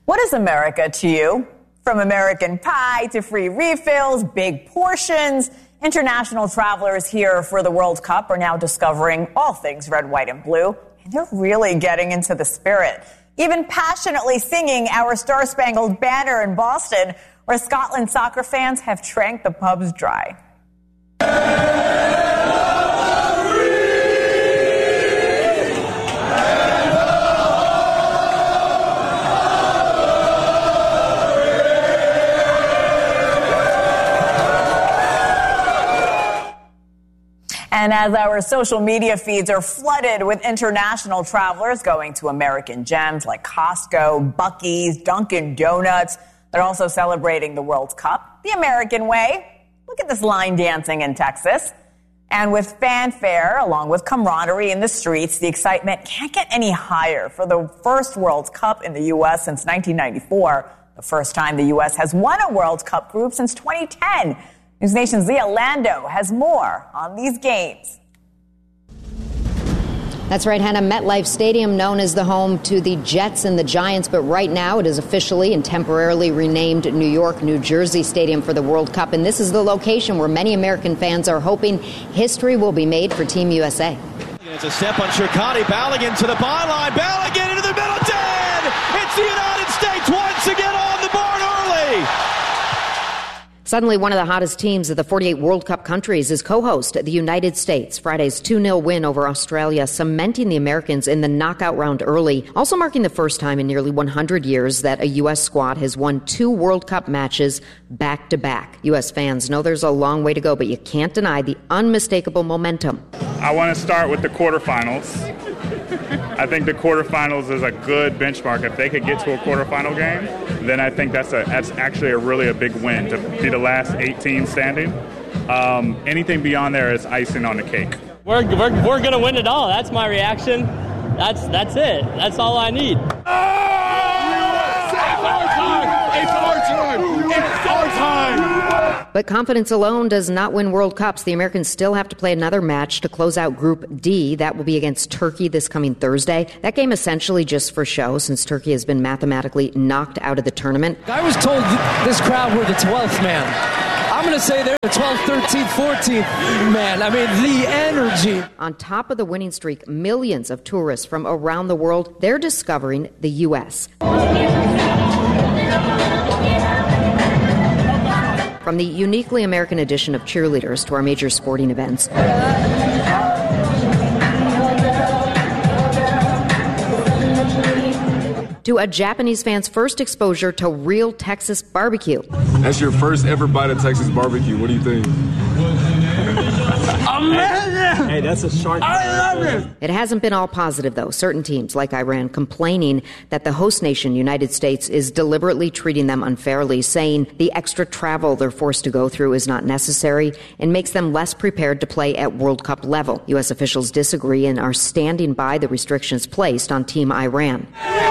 What is America to you? From American pie to free refills, big portions, international travelers here for the World Cup are now discovering all things red, white, and blue. And they're really getting into the spirit, even passionately singing our Star-Spangled Banner in Boston, where Scotland soccer fans have drank the pubs dry. And as our social media feeds are flooded with international travelers going to American gems like Costco, Buc-ee's, Dunkin' Donuts, they're also celebrating the World Cup the American way. Look at this line dancing in Texas. And with fanfare, along with camaraderie in the streets, the excitement can't get any higher for the first World Cup in the U.S. since 1994, the first time the U.S. has won a World Cup group since 2010. News Nation's Leah Lando has more on these games. That's right, Hannah. MetLife Stadium, known as the home to the Jets and the Giants, but right now it is officially and temporarily renamed New York, New Jersey Stadium for the World Cup. And this is the location where many American fans are hoping history will be made for Team USA. It's a step on Shirkati. Balogun to the byline. Balogun into the middle. Dead! It's the United States once again on the board early. Suddenly, one of the hottest teams of the 48 World Cup countries is co-host, the United States. Friday's 2-0 win over Australia, cementing the Americans in the knockout round early, also marking the first time in nearly 100 years that a U.S. squad has won 2 World Cup matches back-to-back. U.S. fans know there's a long way to go, but you can't deny the unmistakable momentum. I want to start with the quarterfinals. I think the quarterfinals is a good benchmark. If they could get to a quarterfinal game, then I think that's actually a big win to be the last 18 standing. Anything beyond there is icing on the cake. We're going to win it all. That's my reaction. That's it. That's all I need. It's our time. It's our time. It's our time. But confidence alone does not win World Cups. The Americans still have to play another match to close out Group D. That will be against Turkey this coming Thursday. That game essentially just for show, since Turkey has been mathematically knocked out of the tournament. I was told this crowd were the 12th man. I'm going to say they're the 12th, 13th, 14th man. I mean, the energy. On top of the winning streak, millions of tourists from around the world, they're discovering the U.S. From the uniquely American addition of cheerleaders to our major sporting events, to a Japanese fan's first exposure to real Texas barbecue. That's your first ever bite of Texas barbecue. What do you think? Amazing! Hey, that's a shark. I love it! It hasn't been all positive, though. Certain teams, like Iran, complaining that the host nation, United States, is deliberately treating them unfairly, saying the extra travel they're forced to go through is not necessary and makes them less prepared to play at World Cup level. U.S. officials disagree and are standing by the restrictions placed on Team Iran.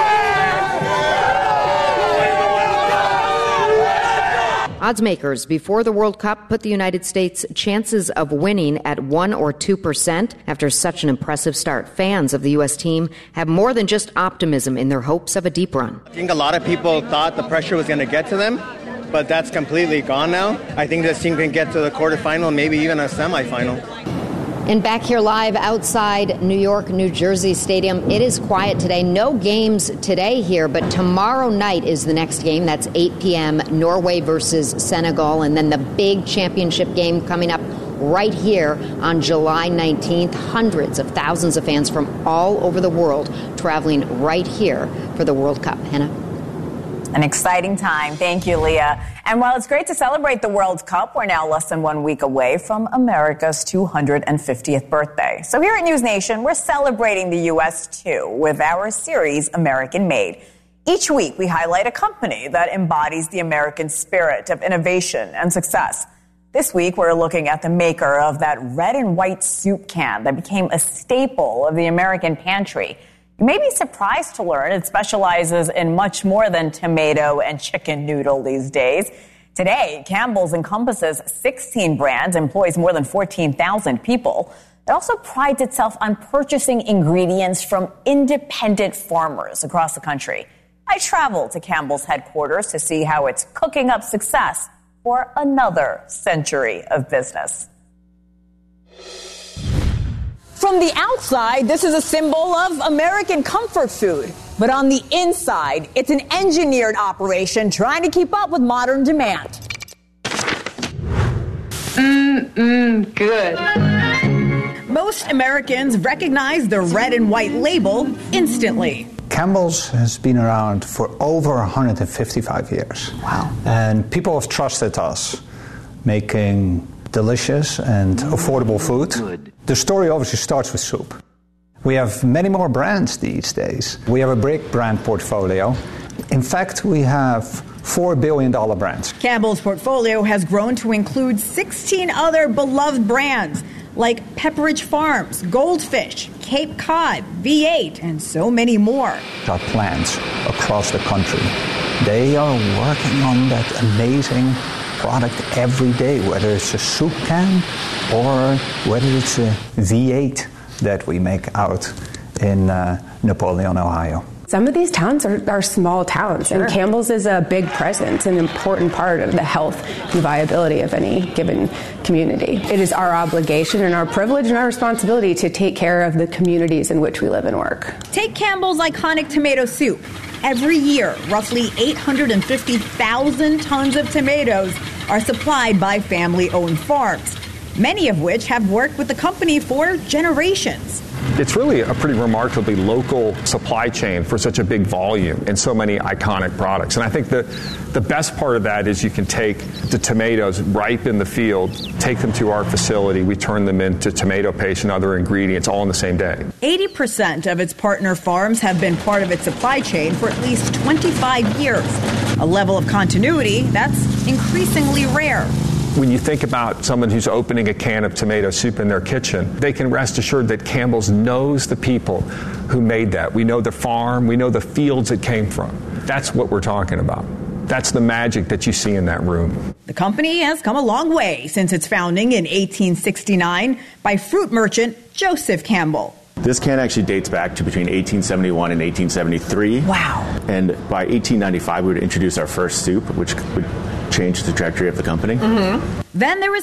Odds makers before the World Cup put the United States' chances of winning at 1 or 2% after such an impressive start. Fans of the U.S. team have more than just optimism in their hopes of a deep run. I think a lot of people thought the pressure was going to get to them, but that's completely gone now. I think this team can get to the quarterfinal, maybe even a semifinal. And back here live outside New York, New Jersey Stadium, it is quiet today. No games today here, but tomorrow night is the next game. That's 8 p.m., Norway versus Senegal. And then the big championship game coming up right here on July 19th. Hundreds of thousands of fans from all over the world traveling right here for the World Cup. Hannah? An exciting time. Thank you, Leah. And while it's great to celebrate the World Cup, we're now less than 1 week away from America's 250th birthday. So here at News Nation, we're celebrating the U.S. too with our series, American Made. Each week, we highlight a company that embodies the American spirit of innovation and success. This week, we're looking at the maker of that red and white soup can that became a staple of the American pantry. You may be surprised to learn it specializes in much more than tomato and chicken noodle these days. Today, Campbell's encompasses 16 brands, employs more than 14,000 people. It also prides itself on purchasing ingredients from independent farmers across the country. I traveled to Campbell's headquarters to see how it's cooking up success for another century of business. From the outside, this is a symbol of American comfort food. But on the inside, it's an engineered operation trying to keep up with modern demand. Good. Most Americans recognize the red and white label instantly. Campbell's has been around for over 155 years. Wow. And people have trusted us making delicious and affordable food. Good. The story obviously starts with soup. We have many more brands these days. We have a big brand portfolio. In fact, we have $4 billion brands. Campbell's portfolio has grown to include 16 other beloved brands like Pepperidge Farms, Goldfish, Cape Cod, V8, and so many more. Our plants across the country, they are working on that amazing product every day, whether it's a soup can or whether it's a V8 that we make out in Napoleon, Ohio. Some of these towns are small towns, and Campbell's is a big presence, an important part of the health and viability of any given community. It is our obligation and our privilege and our responsibility to take care of the communities in which we live and work. Take Campbell's iconic tomato soup. Every year, roughly 850,000 tons of tomatoes are supplied by family-owned farms, many of which have worked with the company for generations. It's really a pretty remarkably local supply chain for such a big volume and so many iconic products. And I think the best part of that is you can take the tomatoes ripe in the field, take them to our facility, we turn them into tomato paste and other ingredients all in the same day. 80% of its partner farms have been part of its supply chain for at least 25 years, a level of continuity that's increasingly rare. When you think about someone who's opening a can of tomato soup in their kitchen, they can rest assured that Campbell's knows the people who made that. We know the farm, we know the fields it came from. That's what we're talking about. That's the magic that you see in that room. The company has come a long way since its founding in 1869 by fruit merchant Joseph Campbell. This can actually dates back to between 1871 and 1873. Wow. And by 1895, we would introduce our first soup, which would change the trajectory of the company. Then there was